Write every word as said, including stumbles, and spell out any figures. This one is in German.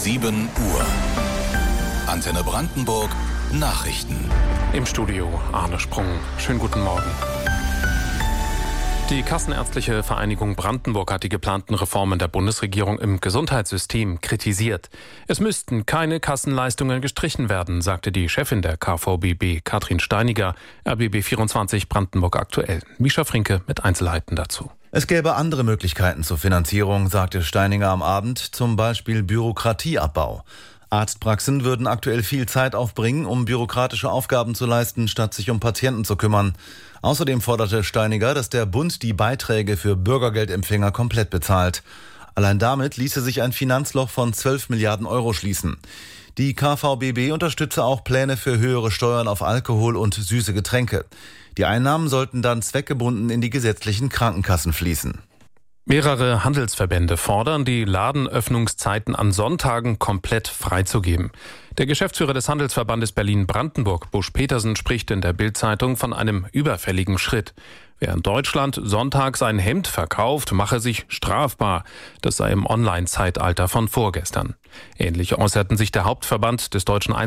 sieben Uhr. Antenne Brandenburg Nachrichten. Im Studio Arne Sprung. Schönen guten Morgen. Die Kassenärztliche Vereinigung Brandenburg hat die geplanten Reformen der Bundesregierung im Gesundheitssystem kritisiert. Es müssten keine Kassenleistungen gestrichen werden, sagte die Chefin der K V B B, Katrin Steiniger, R B B vierundzwanzig Brandenburg aktuell. Mischa Frinke mit Einzelheiten dazu. Es gäbe andere Möglichkeiten zur Finanzierung, sagte Steiniger am Abend, zum Beispiel Bürokratieabbau. Arztpraxen würden aktuell viel Zeit aufbringen, um bürokratische Aufgaben zu leisten, statt sich um Patienten zu kümmern. Außerdem forderte Steiniger, dass der Bund die Beiträge für Bürgergeldempfänger komplett bezahlt. Allein damit ließe sich ein Finanzloch von zwölf Milliarden Euro schließen. Die K V B B unterstütze auch Pläne für höhere Steuern auf Alkohol und süße Getränke. Die Einnahmen sollten dann zweckgebunden in die gesetzlichen Krankenkassen fließen. Mehrere Handelsverbände fordern, die Ladenöffnungszeiten an Sonntagen komplett freizugeben. Der Geschäftsführer des Handelsverbandes Berlin-Brandenburg, Busch Petersen, spricht in der Bild-Zeitung von einem überfälligen Schritt. Wer in Deutschland sonntags ein Hemd verkauft, mache sich strafbar. Das sei im Online-Zeitalter von vorgestern. Ähnlich äußerten sich der Hauptverband des deutschen